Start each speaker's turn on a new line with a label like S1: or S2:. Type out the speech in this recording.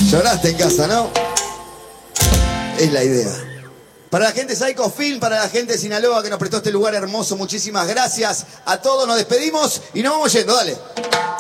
S1: Lloraste en casa, ¿no? Es la idea. Para la gente de Psycho Film, para la gente de Sinaloa que nos prestó este lugar hermoso, muchísimas gracias a todos. Nos despedimos y nos vamos yendo, dale.